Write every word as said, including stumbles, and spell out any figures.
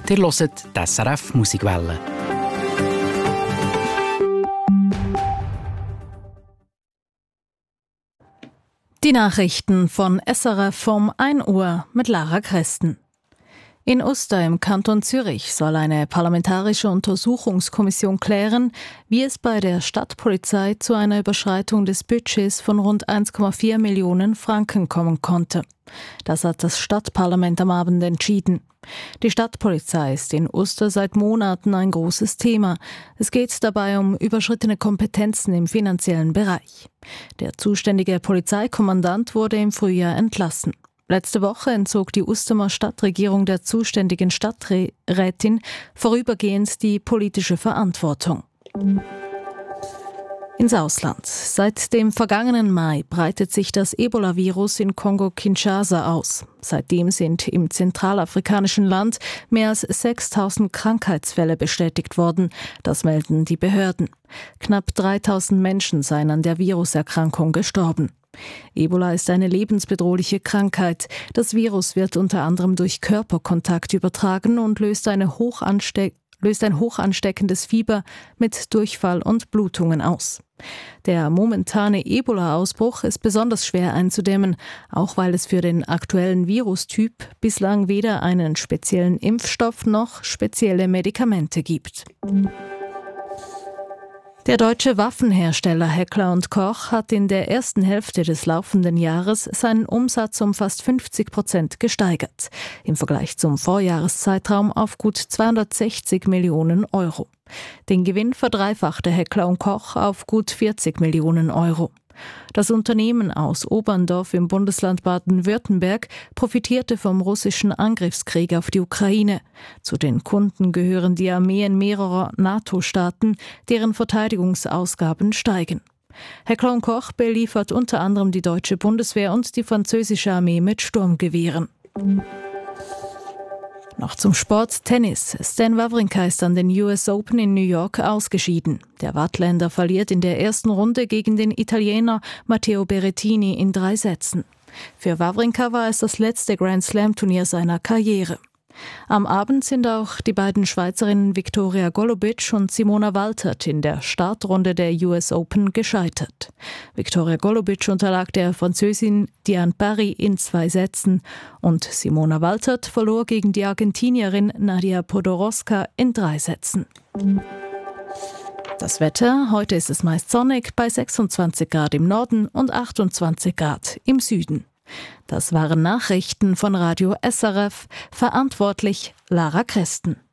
Ihr hört die S R F Musikwelle. Die Nachrichten von S R F um ein Uhr mit Lara Kresten. In Uster im Kanton Zürich soll eine parlamentarische Untersuchungskommission klären, wie es bei der Stadtpolizei zu einer Überschreitung des Budgets von rund eins Komma vier Millionen Franken kommen konnte. Das hat das Stadtparlament am Abend entschieden. Die Stadtpolizei ist in Uster seit Monaten ein großes Thema. Es geht dabei um überschrittene Kompetenzen im finanziellen Bereich. Der zuständige Polizeikommandant wurde im Frühjahr entlassen. Letzte Woche entzog die Ustermer Stadtregierung der zuständigen Stadträtin vorübergehend die politische Verantwortung. Ins Ausland. Seit dem vergangenen Mai breitet sich das Ebola-Virus in Kongo-Kinshasa aus. Seitdem sind im zentralafrikanischen Land mehr als sechstausend Krankheitsfälle bestätigt worden. Das melden die Behörden. Knapp dreitausend Menschen seien an der Viruserkrankung gestorben. Ebola ist eine lebensbedrohliche Krankheit. Das Virus wird unter anderem durch Körperkontakt übertragen und löst eine hochanste- löst ein hochansteckendes Fieber mit Durchfall und Blutungen aus. Der momentane Ebola-Ausbruch ist besonders schwer einzudämmen, auch weil es für den aktuellen Virustyp bislang weder einen speziellen Impfstoff noch spezielle Medikamente gibt. Der deutsche Waffenhersteller Heckler und Koch hat in der ersten Hälfte des laufenden Jahres seinen Umsatz um fast fünfzig Prozent gesteigert. Im Vergleich zum Vorjahreszeitraum auf gut zweihundertsechzig Millionen Euro. Den Gewinn verdreifachte Heckler und Koch auf gut vierzig Millionen Euro. Das Unternehmen aus Oberndorf im Bundesland Baden-Württemberg profitierte vom russischen Angriffskrieg auf die Ukraine. Zu den Kunden gehören die Armeen mehrerer NATO-Staaten, deren Verteidigungsausgaben steigen. Heckler und Koch beliefert unter anderem die deutsche Bundeswehr und die französische Armee mit Sturmgewehren. Noch zum Sport Tennis. Stan Wawrinka ist an den U S Open in New York ausgeschieden. Der Wattländer verliert in der ersten Runde gegen den Italiener Matteo Berrettini in drei Sätzen. Für Wawrinka war es das letzte Grand Slam-Turnier seiner Karriere. Am Abend sind auch die beiden Schweizerinnen Viktoria Golubic und Simona Waltert in der Startrunde der U S Open gescheitert. Viktoria Golubic unterlag der Französin Diane Parry in zwei Sätzen und Simona Waltert verlor gegen die Argentinierin Nadia Podoroska in drei Sätzen. Das Wetter: Heute ist es meist sonnig bei sechsundzwanzig Grad im Norden und achtundzwanzig Grad im Süden. Das waren Nachrichten von Radio S R F, verantwortlich Lara Kresten.